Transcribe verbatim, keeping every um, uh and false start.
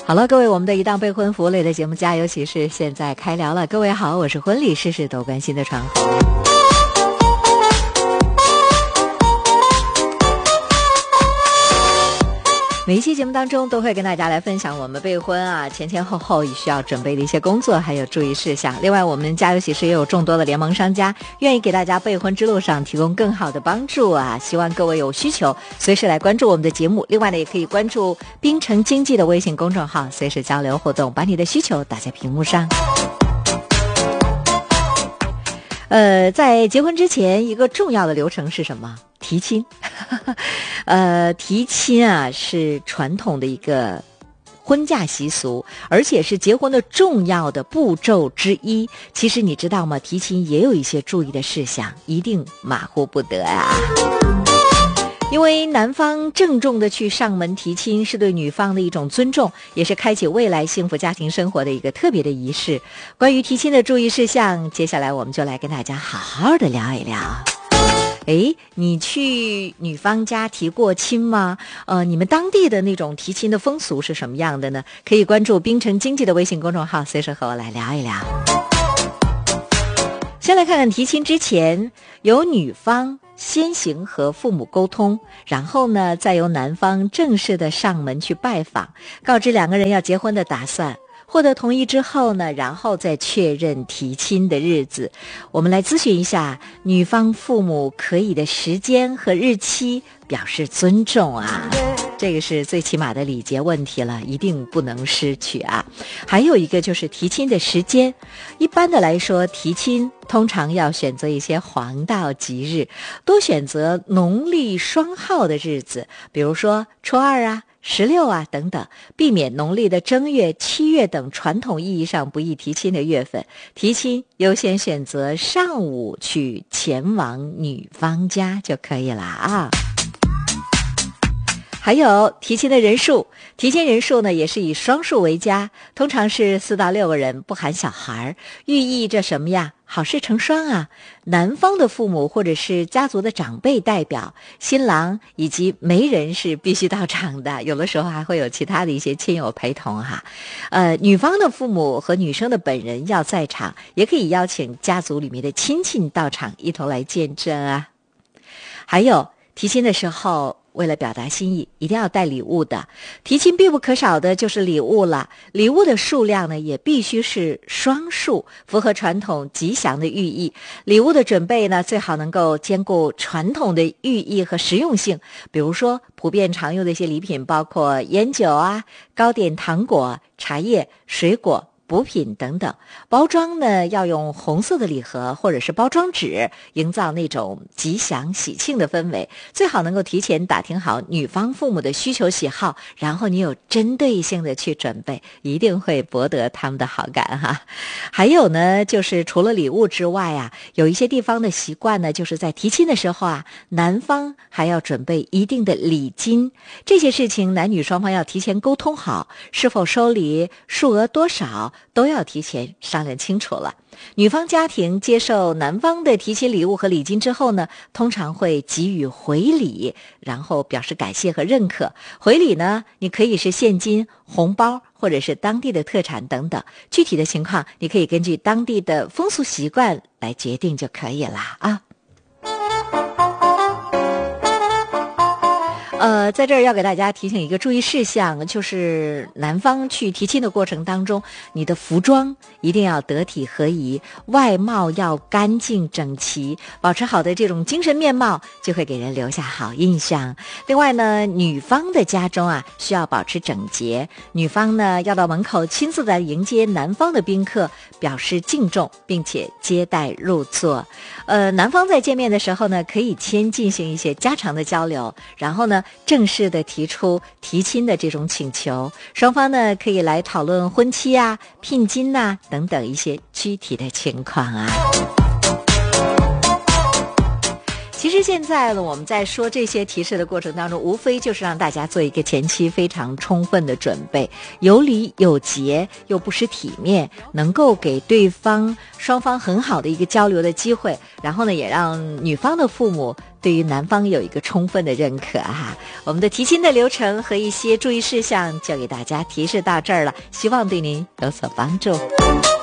好了，各位，我们的一档备婚服务类的节目《家有喜事》现在开聊了。各位好，我是婚礼事事都关心的传红。每一期节目当中都会跟大家来分享我们备婚啊前前后后需要准备的一些工作还有注意事项。另外我们家有喜事也有众多的联盟商家愿意给大家备婚之路上提供更好的帮助啊，希望各位有需求随时来关注我们的节目。另外呢也可以关注滨城经济的微信公众号，随时交流互动，把你的需求打在屏幕上。呃，在结婚之前一个重要的流程是什么？提亲。呃，提亲啊是传统的一个婚嫁习俗，而且是结婚的重要的步骤之一。其实你知道吗？提亲也有一些注意的事项，一定马虎不得啊。因为男方郑重的去上门提亲是对女方的一种尊重，也是开启未来幸福家庭生活的一个特别的仪式。关于提亲的注意事项，接下来我们就来跟大家好好的聊一聊。诶，你去女方家提过亲吗？呃，你们当地的那种提亲的风俗是什么样的呢？可以关注滨城经济的微信公众号，随时和我来聊一聊。先来看看提亲之前，由女方先行和父母沟通，然后呢，再由男方正式的上门去拜访，告知两个人要结婚的打算。获得同意之后呢，然后再确认提亲的日子。我们来咨询一下女方父母可以的时间和日期，表示尊重啊。这个是最起码的礼节问题了，一定不能失去啊。还有一个就是提亲的时间，一般的来说，提亲通常要选择一些黄道吉日，多选择农历双号的日子，比如说初二啊、十六啊等等，避免农历的正月、七月等传统意义上不宜提亲的月份。提亲优先选择上午去前往女方家就可以了啊。还有提亲的人数，提亲人数呢也是以双数为佳，通常是四到六个人，不含小孩，寓意着什么呀？好事成双啊！男方的父母或者是家族的长辈代表、新郎以及媒人是必须到场的，有的时候还会有其他的一些亲友陪同哈。呃，女方的父母和女生的本人要在场，也可以邀请家族里面的亲戚到场一同来见证啊。还有提亲的时候，为了表达心意，一定要带礼物的。提亲必不可少的就是礼物了，礼物的数量呢也必须是双数，符合传统吉祥的寓意。礼物的准备呢，最好能够兼顾传统的寓意和实用性。比如说，普遍常用的一些礼品包括烟酒啊、糕点、糖果、茶叶、水果、补品等等。包装呢要用红色的礼盒或者是包装纸，营造那种吉祥喜庆的氛围。最好能够提前打听好女方父母的需求喜好，然后你有针对性的去准备，一定会博得他们的好感哈。还有呢，就是除了礼物之外啊，有一些地方的习惯呢，就是在提亲的时候啊，男方还要准备一定的礼金。这些事情男女双方要提前沟通好，是否收礼、数额多少都要提前商量清楚了。女方家庭接受男方的提亲礼物和礼金之后呢，通常会给予回礼，然后表示感谢和认可。回礼呢，你可以是现金、红包，或者是当地的特产等等。具体的情况，你可以根据当地的风俗习惯来决定就可以了啊。呃，在这儿要给大家提醒一个注意事项，就是男方去提亲的过程当中，你的服装一定要得体合宜，外貌要干净整齐，保持好的这种精神面貌，就会给人留下好印象。另外呢，女方的家中啊，需要保持整洁，女方呢要到门口亲自来迎接男方的宾客，表示敬重，并且接待入座。呃，男方在见面的时候呢，可以先进行一些家常的交流，然后呢正式的提出提亲的这种请求，双方呢可以来讨论婚期啊、聘金啊等等一些具体的情况啊。其实实现在呢，我们在说这些提示的过程当中，无非就是让大家做一个前期非常充分的准备，有礼有节又不失体面，能够给对方双方很好的一个交流的机会，然后呢也让女方的父母对于男方有一个充分的认可哈。我们的提亲的流程和一些注意事项就给大家提示到这儿了，希望对您有所帮助。